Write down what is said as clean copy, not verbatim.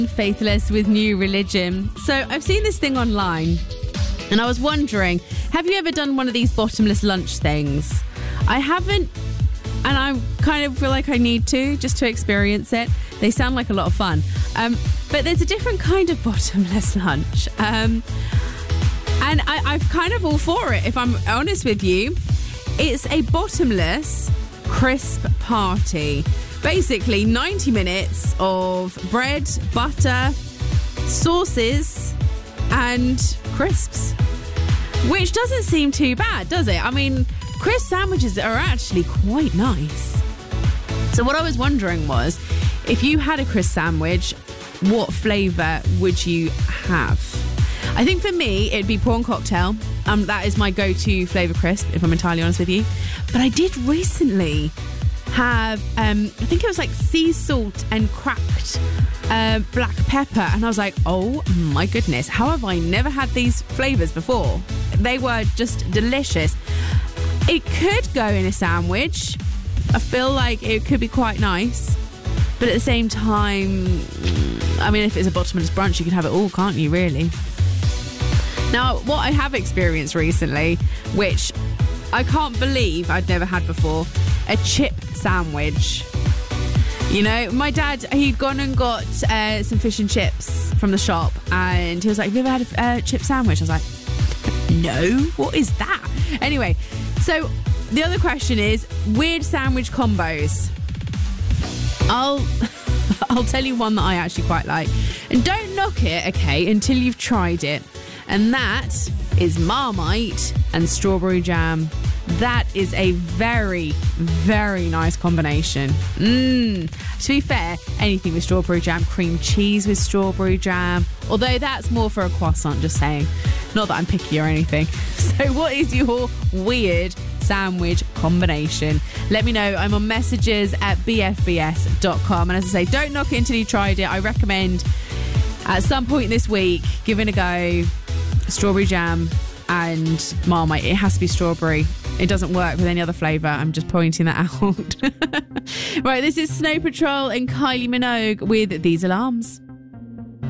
Faithless with New Religion. So I've seen this thing online and I was wondering, have you ever done one of these bottomless lunch things? I haven't, and I kind of feel like I need to, just to experience it. They sound like a lot of fun. But there's a different kind of bottomless lunch. And I'm kind of all for it, if I'm honest with you. It's a bottomless crisp party. Basically, 90 minutes of bread, butter, sauces, and crisps. Which doesn't seem too bad, does it? I mean, crisp sandwiches are actually quite nice. So what I was wondering was, if you had a crisp sandwich, what flavour would you have? I think for me, it'd be prawn cocktail. That is my go-to flavour crisp, if I'm entirely honest with you. But I did recently have, I think it was like sea salt and cracked black pepper. And I was like, oh my goodness, how have I never had these flavours before? They were just delicious. It could go in a sandwich. I feel like it could be quite nice. But at the same time, I mean, if it's a bottomless brunch, you can have it all, can't you, really? Now, what I have experienced recently, which I can't believe I'd never had before, a chip sandwich. You know, my dad, he'd gone and got some fish and chips from the shop, and he was like, have you ever had a chip sandwich? I was like, no, what is that? Anyway, so the other question is weird sandwich combos. I'll tell you one that I actually quite like. And don't knock it, okay, until you've tried it. And that is Marmite and strawberry jam. That is a very, very nice combination. To be fair, anything with strawberry jam, cream cheese with strawberry jam. Although that's more for a croissant, just saying. Not that I'm picky or anything. So what is your weird sandwich combination? Let me know. I'm on messages at bfbs.com. And as I say, don't knock it until you tried it. I recommend at some point this week, giving a go, strawberry jam and Marmite. It has to be strawberry. It doesn't work with any other flavour. I'm just pointing that out. Right, this is Snow Patrol and Kylie Minogue with These Alarms.